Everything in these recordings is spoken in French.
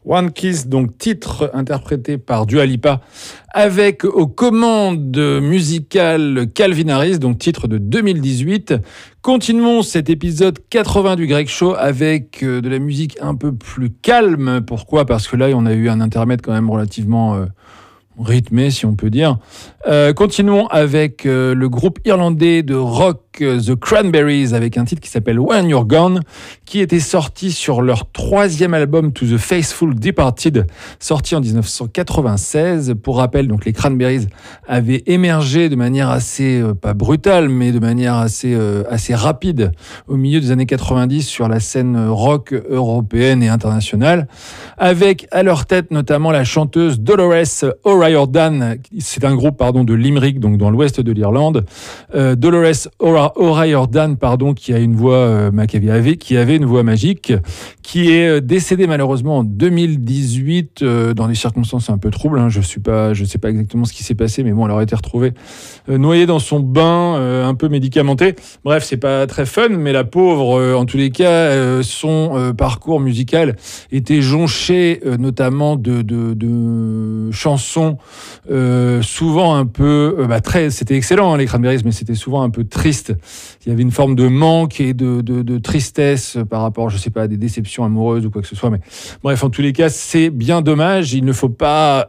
One Kiss, donc titre interprété par Dua Lipa, avec aux commandes musicales Calvin Harris, donc titre de 2018. Continuons cet épisode 80 du Greg Show avec de la musique un peu plus calme. Pourquoi ? Parce que là, on a eu un intermède quand même relativement rythmé, si on peut dire. Continuons avec le groupe irlandais de rock The Cranberries avec un titre qui s'appelle When You're Gone, qui était sorti sur leur 3e album To The Faithful Departed, sorti en 1996. Pour rappel, donc les Cranberries avaient émergé de manière assez, pas brutale, mais de manière assez rapide au milieu des années 90 sur la scène rock européenne et internationale, avec à leur tête notamment la chanteuse Dolores O'Riordan. C'est un groupe de Limerick, donc dans l'ouest de l'Irlande. Dolores O'Riordan, qui a une voix, qui avait une voix magique, qui est décédée malheureusement en 2018 dans des circonstances un peu troubles. Je sais pas exactement ce qui s'est passé, mais bon, elle aurait été retrouvée noyée dans son bain, un peu médicamenté. Bref, c'est pas très fun, mais la pauvre, en tous les cas, son parcours musical était jonché notamment de chansons souvent un peu c'était excellent, les Cranberries, mais c'était souvent un peu triste. Il y avait une forme de manque et de tristesse par rapport, je sais pas, à des déceptions amoureuses ou quoi que ce soit. Mais bref, en tous les cas, c'est bien dommage. Il ne faut pas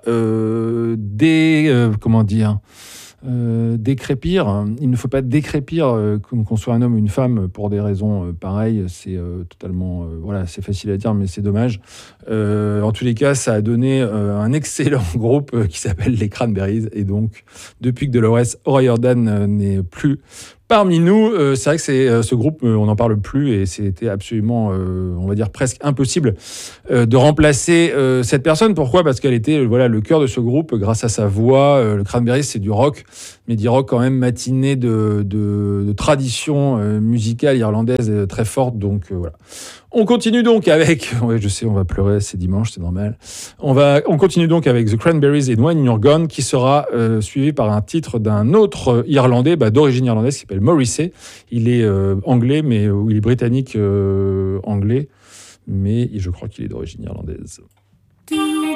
décrépir. Il ne faut pas décrépir qu'on soit un homme ou une femme pour des raisons pareilles. C'est totalement, c'est facile à dire, mais c'est dommage. En tous les cas, ça a donné un excellent groupe qui s'appelle les Cranberries. Et donc, depuis que Dolores O'Riordan n'est plus parmi nous, c'est vrai que ce groupe, on n'en parle plus et c'était absolument, on va dire presque impossible de remplacer cette personne. Pourquoi ? Parce qu'elle était le cœur de ce groupe grâce à sa voix. Le Cranberries, c'est du rock, mais du rock quand même matiné de tradition musicale irlandaise très forte. Donc voilà. On continue donc avec... Oui, je sais, on va pleurer, c'est dimanche, c'est normal. On continue donc avec The Cranberries et When You're Gone, qui sera suivi par un titre d'un autre Irlandais, d'origine irlandaise, qui s'appelle Morrissey. Il est anglais, mais il est britannique anglais, mais je crois qu'il est d'origine irlandaise.